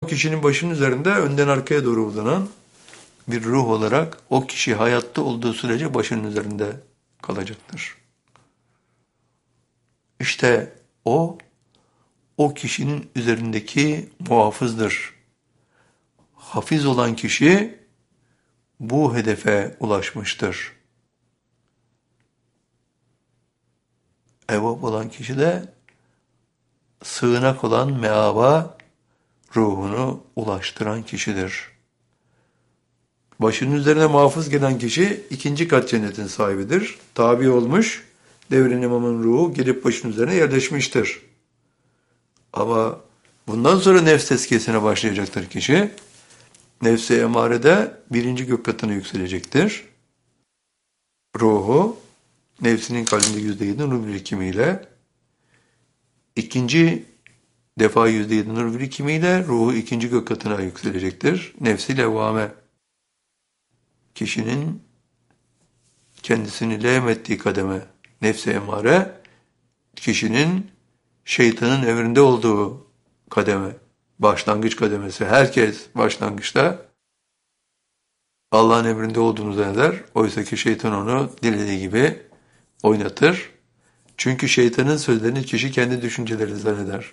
kişinin başının üzerinde önden arkaya doğru uzanan bir ruh olarak o kişi hayatta olduğu sürece başının üzerinde kalacaktır. İşte o kişinin üzerindeki muhafızdır. Hafiz olan kişi bu hedefe ulaşmıştır. Evvab olan kişi de sığınak olan meaba ruhunu ulaştıran kişidir. Başının üzerine muhafız gelen kişi ikinci kat cennetin sahibidir. Tabi olmuş, devrin imamın ruhu gelip başının üzerine yerleşmiştir. Ama bundan sonra nefs tezkiyesine başlayacaktır kişi. Nefs-i emarede birinci gök katına yükselecektir. Ruhu, nefsinin kalbinde %7 nur birikimiyle, ikinci defa %7 nur birikimiyle ruhu ikinci gök katına yükselecektir. Nefs-i levvame, kişinin kendisini levmettiği kademe, nefs-i emare, kişinin şeytanın emrinde olduğu kademe, başlangıç kademesi. Herkes başlangıçta Allah'ın emrinde olduğunu zanneder. Oysa ki şeytan onu dilediği gibi oynatır. Çünkü şeytanın sözlerini kişi kendi düşünceleri zanneder.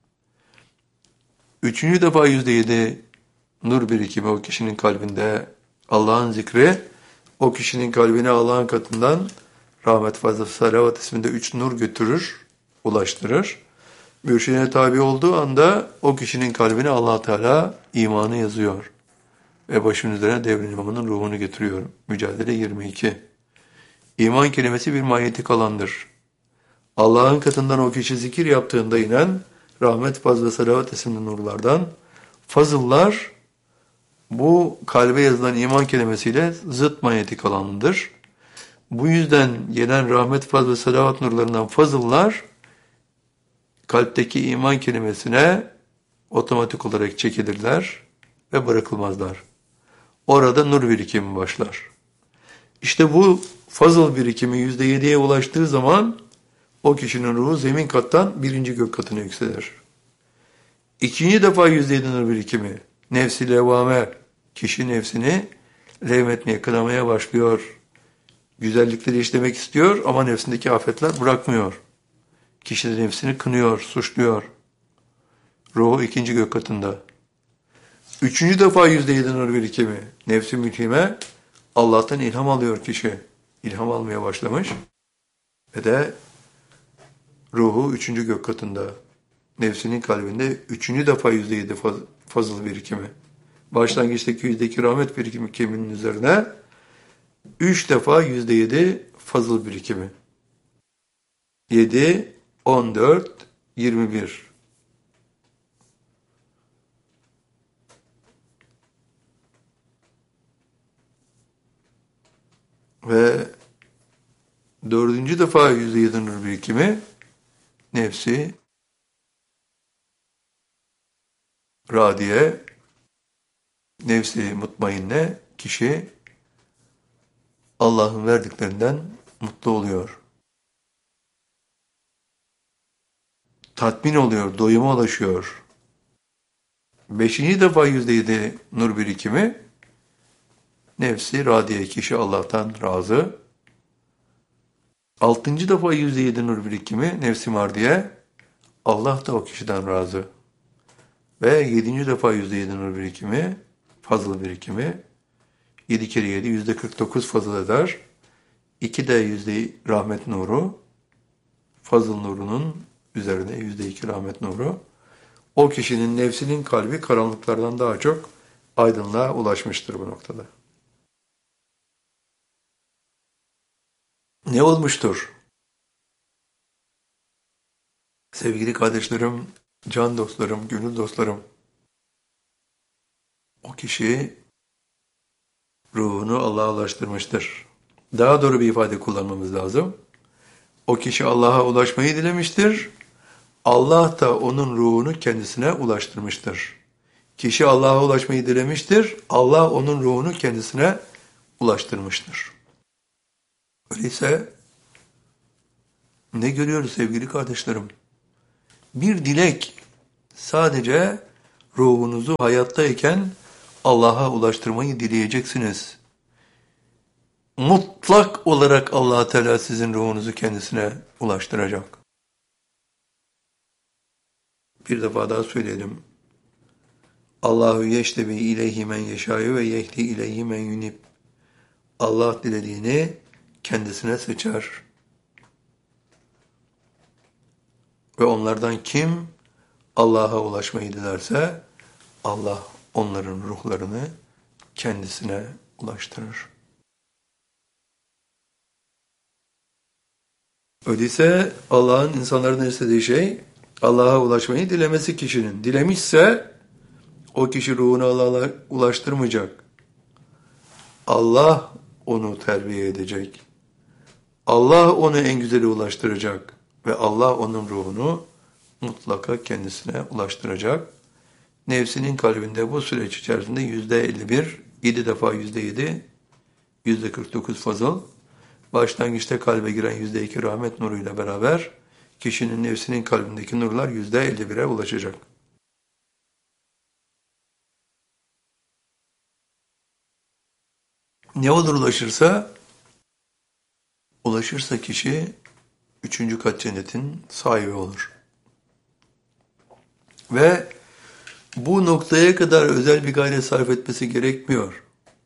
Üçüncü defa %7 nur birikimi o kişinin kalbinde, Allah'ın zikri, o kişinin kalbine Allah'ın katından rahmet, fazlası, salavat isminde 3 nur götürür, ulaştırır. Mürşidine tabi olduğu anda o kişinin kalbine Allah Teala imanı yazıyor. Ve başının üzerine devrin imamının ruhunu getiriyor. Mücadele 22. İman kelimesi bir manyetik alandır. Allah'ın katından o kişi zikir yaptığında inen rahmet, fazl ve salavat isimli nurlardan fazıllar bu kalbe yazılan iman kelimesiyle zıt manyetik alanıdır. Bu yüzden gelen rahmet, fazl ve salavat nurlarından fazıllar kalpteki iman kelimesine otomatik olarak çekilirler ve bırakılmazlar. Orada nur birikimi başlar. İşte bu fazıl birikimi %7'ye ulaştığı zaman o kişinin ruhu zemin kattan birinci gök katına yükselir. İkinci defa %7 nur birikimi, nefs-i levvame, kişi nefsini levmetmeye, kınamaya başlıyor. Güzellikleri işlemek istiyor ama nefsindeki afetler bırakmıyor. Kişi de nefsini kınıyor, suçluyor. Ruhu ikinci gök katında. Üçüncü defa %7 nur birikimi, nefs-i mülhime, Allah'tan ilham alıyor kişi. İlham almaya başlamış ve de ruhu üçüncü gök katında. Nefsinin kalbinde üçüncü defa %7 fazıl birikimi. Başlangıçtaki %2 rahmet birikimi keminin üzerine 3 defa %7 fazıl birikimi. 7, 14, 21. Ve dördüncü defa %7 nur birikimi nefsi radiye, nefsi mutmainne kişi Allah'ın verdiklerinden mutlu oluyor. Tatmin oluyor, doyuma ulaşıyor. Beşinci defa %7 nur birikimi nefsi radiye, kişi Allah'tan razı. Altıncı defa %7 nur birikimi nefsi mardiye, Allah da o kişiden razı. Ve yedinci defa %7 nur birikimi, fazıl birikimi, 7 kere 7 %49 fazıl eder. 2 de rahmet nuru, fazıl nurunun üzerine %2 rahmet nuru. O kişinin nefsinin kalbi karanlıklardan daha çok aydınlığa ulaşmıştır bu noktada. Ne olmuştur? Sevgili kardeşlerim, can dostlarım, gönül dostlarım, o kişi ruhunu Allah'a ulaştırmıştır. Daha doğru bir ifade kullanmamız lazım. O kişi Allah'a ulaşmayı dilemiştir. Allah da onun ruhunu kendisine ulaştırmıştır. Kişi Allah'a ulaşmayı dilemiştir. Allah onun ruhunu kendisine ulaştırmıştır. Öyleyse ne görüyoruz sevgili kardeşlerim? Bir dilek sadece ruhunuzu hayattayken Allah'a ulaştırmayı dileyeceksiniz. Mutlak olarak Allah Teala sizin ruhunuzu kendisine ulaştıracak. Bir defa daha söyleyelim. Allahu yeştebi ileyhi men yeşâyu ve yehdi ileyhi men yunib. Allah dilediğini kendisine seçer. Ve onlardan kim Allah'a ulaşmayı dilerse Allah onların ruhlarını kendisine ulaştırır. Öyleyse Allah'ın insanların istediği şey Allah'a ulaşmayı dilemesi kişinin. Dilemişse o kişi ruhunu Allah'a ulaştırmayacak. Allah onu terbiye edecek. Allah onu en güzeli ulaştıracak. Ve Allah onun ruhunu mutlaka kendisine ulaştıracak. Nefsinin kalbinde bu süreç içerisinde %51, 7 defa %7, %49 fazıl. Başlangıçta kalbe giren %2 rahmet nuruyla beraber kişinin nefsinin kalbindeki nurlar %51'e ulaşacak. Ne olur ulaşırsa kişi 3. kat cennetin sahibi olur. Ve bu noktaya kadar özel bir gayret sarf etmesi gerekmiyor.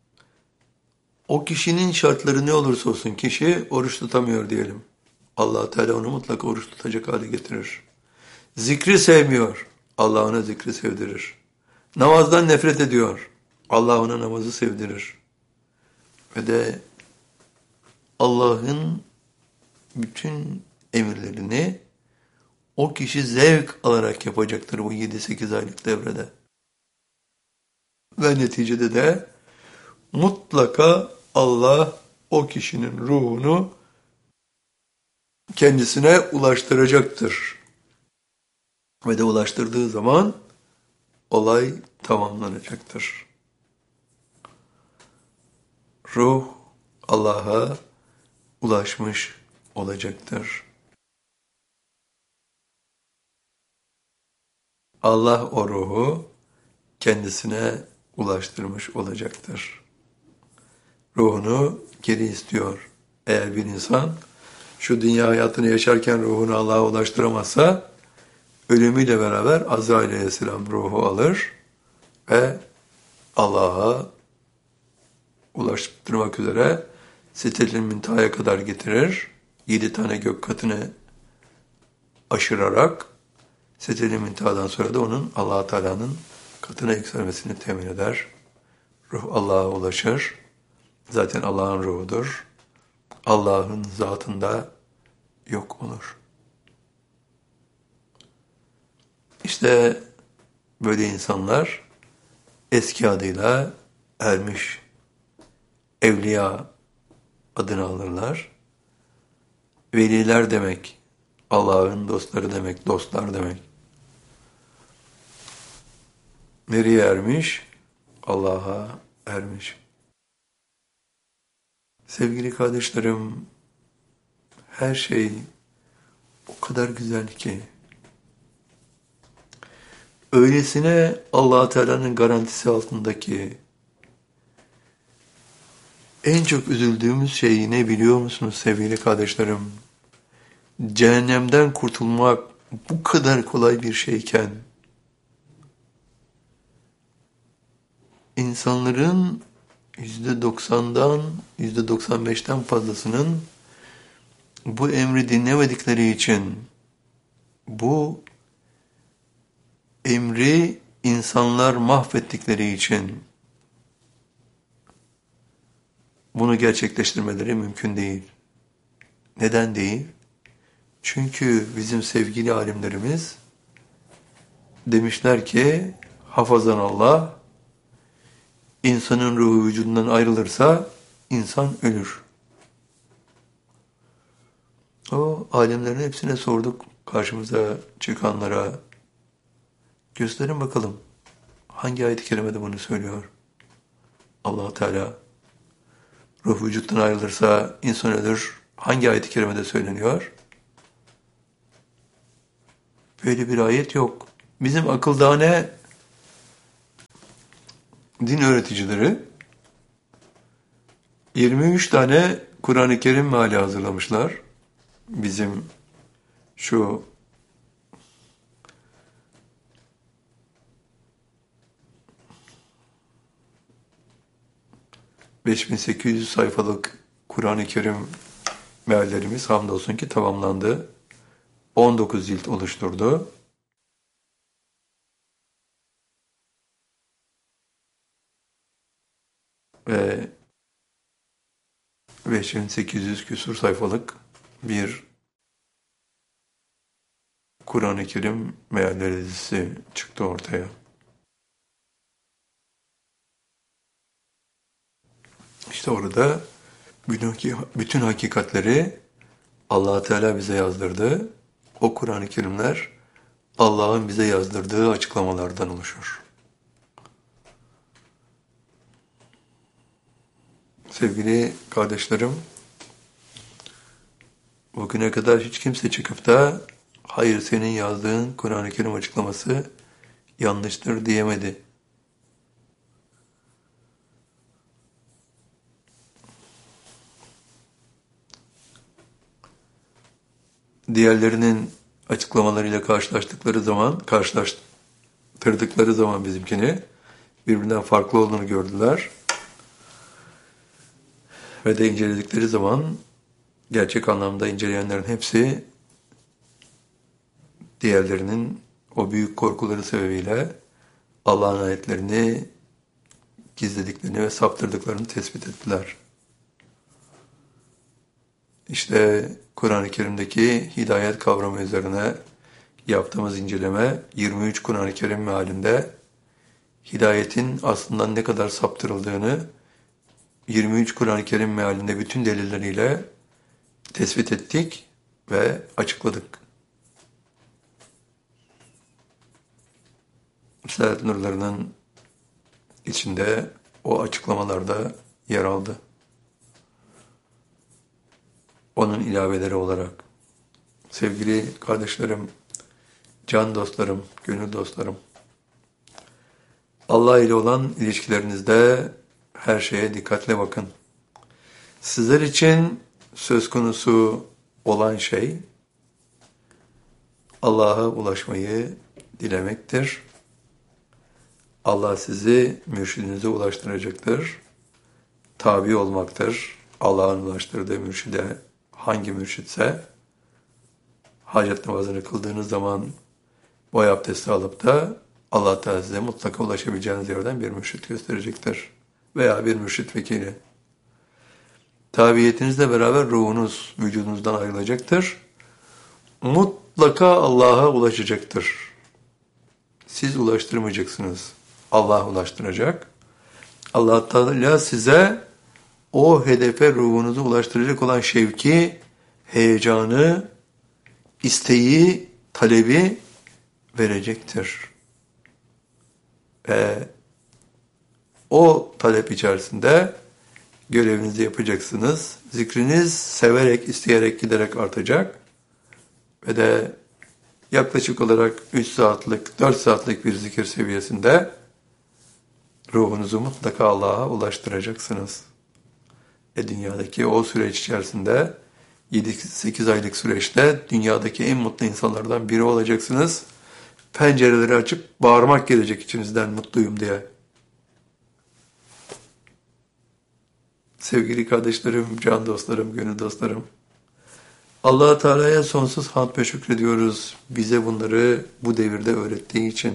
O kişinin şartları ne olursa olsun kişi oruç tutamıyor diyelim. Allah Teala onu mutlaka oruç tutacak hale getirir. Zikri sevmiyor. Allah ona zikri sevdirir. Namazdan nefret ediyor. Allah ona namazı sevdirir. Ve de Allah'ın bütün emirlerini o kişi zevk alarak yapacaktır bu 7-8 aylık devrede. Ve neticede de mutlaka Allah o kişinin ruhunu kendisine ulaştıracaktır. Ve de ulaştırdığı zaman olay tamamlanacaktır. Ruh Allah'a ulaşmış olacaktır. Allah o ruhu kendisine ulaştırmış olacaktır. Ruhunu geri istiyor. Eğer bir insan şu dünya hayatını yaşarken ruhunu Allah'a ulaştıramazsa ölümüyle beraber Azrail aleyhisselam ruhu alır ve Allah'a ulaştırmak üzere Sidratul Münteha'ya kadar getirir. 7 tane gök katını aşırarak Sidratul Münteha'dan sonra da onun Allah Teala'nın katına yükselmesini temin eder. Ruh Allah'a ulaşır. Zaten Allah'ın ruhudur. Allah'ın zatında yok olur. İşte böyle insanlar eski adıyla ermiş evliya adını alırlar. Veliler demek, Allah'ın dostları demek, dostlar demek. Nereye ermiş? Allah'a ermiş. Sevgili kardeşlerim, her şey o kadar güzel ki, öylesine Allah Teala'nın garantisi altındaki en çok üzüldüğümüz şey ne biliyor musunuz sevgili kardeşlerim? Cehennemden kurtulmak bu kadar kolay bir şeyken, insanların %90'dan %95'ten fazlasının bu emri dinlemedikleri için, bu emri insanlar mahvettikleri için bunu gerçekleştirmeleri mümkün değil. Neden değil? Çünkü bizim sevgili alimlerimiz demişler ki hafazan Allah, insanın ruhu vücudundan ayrılırsa insan ölür. O alimlerin hepsine sorduk, karşımıza çıkanlara. Gösterin bakalım hangi ayet-i kerimede bunu söylüyor? Allah Teala ruh vücuttan ayrılırsa insan ölür. Hangi ayet-i kerimede söyleniyor? Böyle bir ayet yok. Bizim akıldane din öğreticileri 23 tane Kur'an-ı Kerim meali hazırlamışlar. Bizim şu 5800 sayfalık Kur'an-ı Kerim meallerimiz hamdolsun ki tamamlandı. 19 cilt oluşturdu. Ve 5800 küsur sayfalık bir Kur'an-ı Kerim mealleri dizisi çıktı ortaya. İşte orada bütün hakikatleri Allah Teala bize yazdırdı. O Kur'an-ı Kerimler Allah'ın bize yazdırdığı açıklamalardan oluşur. Sevgili kardeşlerim, bugüne kadar hiç kimse çıkıp da hayır senin yazdığın Kur'an-ı Kerim açıklaması yanlıştır diyemedi. Diğerlerinin açıklamalarıyla karşılaştırdıkları zaman bizimkini birbirinden farklı olduğunu gördüler. Ve de inceledikleri zaman gerçek anlamda inceleyenlerin hepsi diğerlerinin o büyük korkuları sebebiyle Allah'ın ayetlerini gizlediklerini ve saptırdıklarını tespit ettiler. İşte Kur'an-ı Kerim'deki hidayet kavramı üzerine yaptığımız inceleme 23 Kur'an-ı Kerim mealinde hidayetin aslında ne kadar saptırıldığını 23 Kur'an-ı Kerim mealinde bütün delilleriyle tespit ettik ve açıkladık. Risale-i Nurları'nın içinde o açıklamalarda yer aldı. Onun ilaveleri olarak. Sevgili kardeşlerim, can dostlarım, gönül dostlarım, Allah ile olan ilişkilerinizde her şeye dikkatle bakın. Sizler için söz konusu olan şey Allah'a ulaşmayı dilemektir. Allah sizi mürşidinize ulaştıracaktır. Tabi olmaktır. Allah'ın ulaştırdığı mürşide hangi mürşitse hacet namazını kıldığınız zaman boy abdesti alıp da Allah Teala size mutlaka ulaşabileceğiniz yerden bir mürşit gösterecektir. Veya bir mürşit vekili. Tabiyetinizle beraber ruhunuz vücudunuzdan ayrılacaktır. Mutlaka Allah'a ulaşacaktır. Siz ulaştırmayacaksınız. Allah ulaştıracak. Allah Teala size o hedefe ruhunuzu ulaştıracak olan şevki, heyecanı, isteği, talebi verecektir. Ve o talep içerisinde görevinizi yapacaksınız. Zikriniz severek, isteyerek, giderek artacak. Ve de yaklaşık olarak 3 saatlik, 4 saatlik bir zikir seviyesinde ruhunuzu mutlaka Allah'a ulaştıracaksınız. Dünyadaki o süreç içerisinde 7-8 aylık süreçte dünyadaki en mutlu insanlardan biri olacaksınız. Pencereleri açıp bağırmak gelecek içinizden mutluyum diye. Sevgili kardeşlerim, can dostlarım, gönül dostlarım. Allah-u Teala'ya sonsuz hamd ve şükrediyoruz. Bize bunları bu devirde öğrettiği için.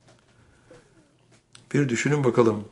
Bir düşünün bakalım.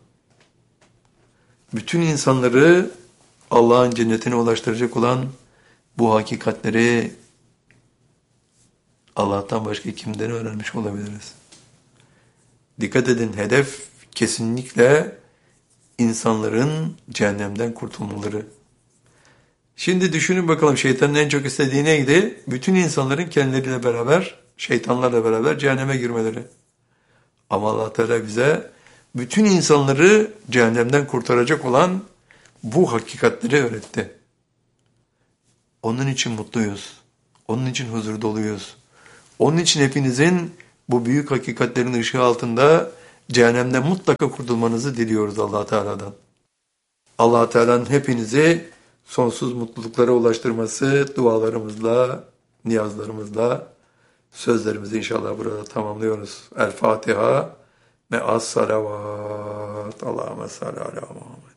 Bütün insanları Allah'ın cennetine ulaştıracak olan bu hakikatleri Allah'tan başka kimden öğrenmiş olabiliriz? Dikkat edin, hedef kesinlikle insanların cehennemden kurtulmaları. Şimdi düşünün bakalım, şeytanın en çok istediği neydi? Bütün insanların kendileriyle beraber, şeytanlarla beraber cehenneme girmeleri. Ama Allah Teala bize bütün insanları cehennemden kurtaracak olan bu hakikatleri öğretti. Onun için mutluyuz. Onun için huzur doluyuz. Onun için hepinizin bu büyük hakikatlerin ışığı altında cehennemden mutlaka kurtulmanızı diliyoruz Allah Teala'dan. Allah Teala'nın hepinizi sonsuz mutluluklara ulaştırması dualarımızla, niyazlarımızla, sözlerimizi inşallah burada tamamlıyoruz. El Fatiha ve as salavat. Allahümme salli ala Muhammed.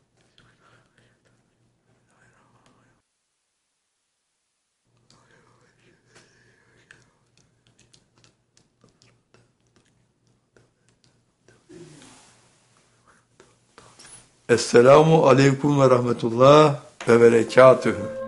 Esselamu aleyküm ve rahmetullah ve berekatühü.